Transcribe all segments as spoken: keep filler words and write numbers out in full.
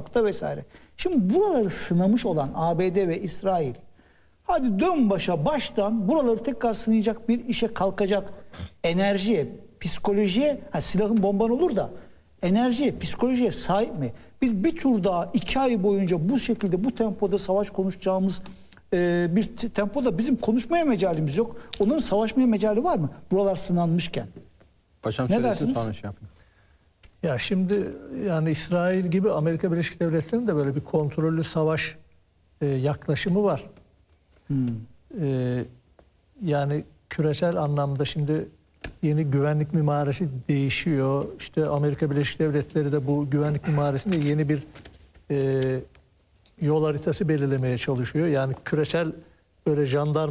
yapmakta vesaire. Şimdi buraları sınamış olan A B D ve İsrail, hadi dön başa baştan buraları tekrar sınayacak bir işe kalkacak enerjiye, psikolojiye, ha, silahın bomban olur da enerjiye, psikolojiye sahip mi? Biz bir tur daha iki ay boyunca bu şekilde bu tempoda savaş konuşacağımız e, bir tempoda bizim konuşmaya mecalimiz yok. Onların savaşmaya mecali var mı? Buralar sınanmışken. Paşam ne söylesin dersiniz? sonra şey yapın. Ya şimdi yani İsrail gibi Amerika Birleşik Devletleri'nin de böyle bir kontrollü savaş e, yaklaşımı var. Hmm. E, yani küresel anlamda şimdi yeni güvenlik mimarisi değişiyor. İşte Amerika Birleşik Devletleri de bu güvenlik mimarisinde yeni bir e, yol haritası belirlemeye çalışıyor. Yani küresel böyle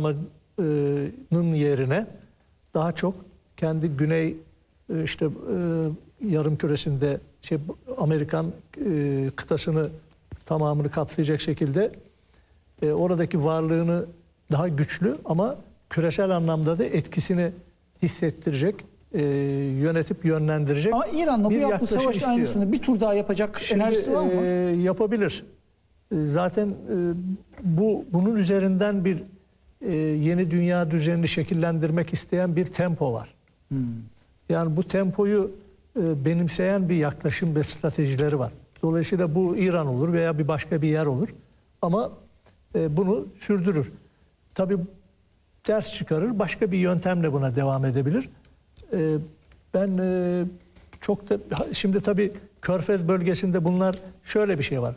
jandarmanın yerine daha çok kendi güney e, işte e, yarım küresinde şey, Amerikan e, kıtasını tamamını kapsayacak şekilde e, oradaki varlığını daha güçlü ama küresel anlamda da etkisini hissettirecek, e, yönetip yönlendirecek. Ama İran'la bu yaptığı savaş istiyor. aynısını bir tur daha yapacak Şimdi, enerjisi var mı? E, yapabilir. E, zaten e, bu bunun üzerinden bir e, yeni dünya düzenini şekillendirmek isteyen bir tempo var. Hmm. Yani bu tempoyu e, benimseyen bir yaklaşım ve stratejileri var. Dolayısıyla bu İran olur veya bir başka bir yer olur. Ama e, bunu sürdürür. Tabii ders çıkarır, başka bir yöntemle buna devam edebilir. E, ben e, çok da şimdi tabii Körfez bölgesinde bunlar şöyle bir şey var.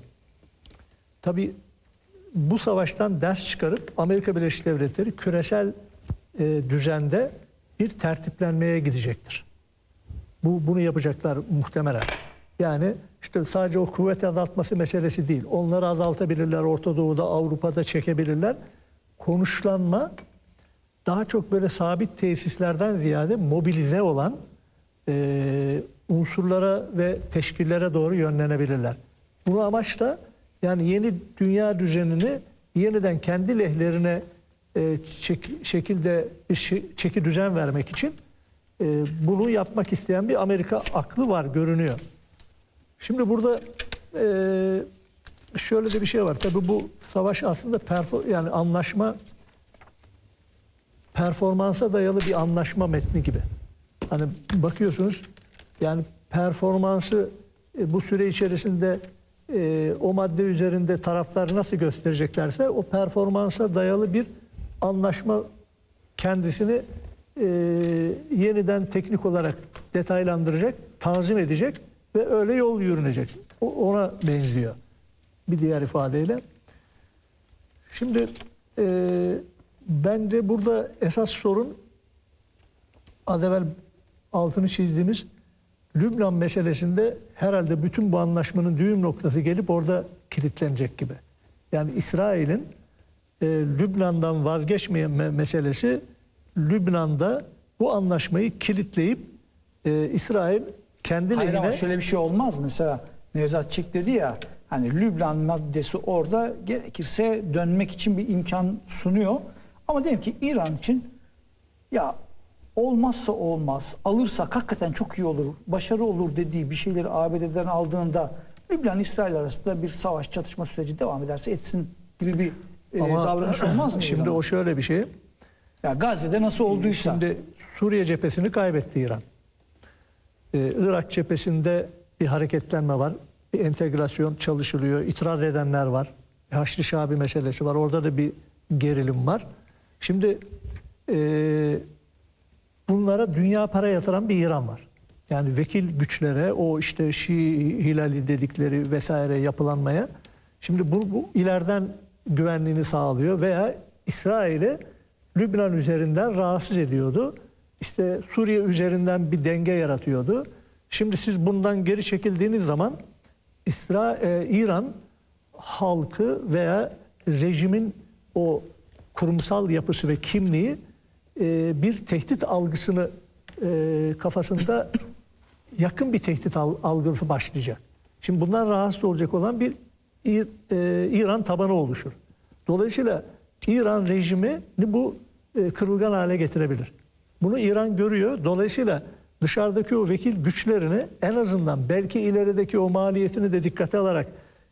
Tabii bu savaştan ders çıkarıp Amerika Birleşik Devletleri küresel e, düzende bir tertiplenmeye gidecektir. Bu bunu yapacaklar muhtemelen. Yani işte sadece o kuvvet azaltması meselesi değil. Onları azaltabilirler, Orta Doğu'da, Avrupa'da çekebilirler. Konuşlanma daha çok böyle sabit tesislerden ziyade mobilize olan e, unsurlara ve teşkillere doğru yönlenebilirler. Bu amaçla yani yeni dünya düzenini yeniden kendi lehlerine e, çek, şekilde bir şey, çeki düzen vermek için e, bunu yapmak isteyen bir Amerika aklı var görünüyor. Şimdi burada e, şöyle de bir şey var. Tabii bu savaş aslında perfor yani anlaşma performansa dayalı bir anlaşma metni gibi. Hani bakıyorsunuz yani performansı e, bu süre içerisinde e, o madde üzerinde taraflar nasıl göstereceklerse o performansa dayalı bir anlaşma kendisini e, yeniden teknik olarak detaylandıracak, tanzim edecek ve öyle yol yürünecek. O, ona benziyor bir diğer ifadeyle. Şimdi e, bence burada esas sorun az evvel altını çizdiğimiz Lübnan meselesinde herhalde bütün bu anlaşmanın düğüm noktası gelip orada kilitlenecek gibi. Yani İsrail'in e, Lübnan'dan vazgeçmeyen meselesi Lübnan'da bu anlaşmayı kilitleyip e, İsrail kendi Hayır lehine... ama şöyle bir şey olmaz. Mesela Nevzat Çik dedi ya, hani Lübnan maddesi orada gerekirse dönmek için bir imkan sunuyor. Ama diyelim ki İran için ya olmazsa olmaz, alırsak hakikaten çok iyi olur, başarı olur dediği bir şeyleri A B D'den aldığında Lübnan-İsrail arasında bir savaş çatışma süreci devam ederse etsin gibi bir e, Ama davranış olmaz mı? Şimdi İran'a? o şöyle bir şey. Ya Gazze'de nasıl olduysa. Şimdi Suriye cephesini kaybetti İran. Ee, Irak cephesinde bir hareketlenme var. Bir entegrasyon çalışılıyor. İtiraz edenler var. Haçlı Şabi meselesi var. Orada da bir gerilim var. Şimdi e, bunlara dünya para yatıran bir İran var. Yani vekil güçlere, o işte Şii Hilali dedikleri vesaire yapılanmaya. Şimdi bu, bu ileriden güvenliğini sağlıyor veya İsrail'e Lübnan üzerinden rahatsız ediyordu. İşte Suriye üzerinden bir denge yaratıyordu. Şimdi siz bundan geri çekildiğiniz zaman İsra, e, İran halkı veya rejimin o kurumsal yapısı ve kimliği e, bir tehdit algısını e, kafasında yakın bir tehdit algısı başlayacak. Şimdi bundan rahatsız olacak olan bir İ, e, İran tabanı oluşur. Dolayısıyla İran rejimini bu e, kırılgan hale getirebilir. Bunu İran görüyor. Dolayısıyla dışarıdaki o vekil güçlerini en azından belki ilerideki o maliyetini de dikkate alarak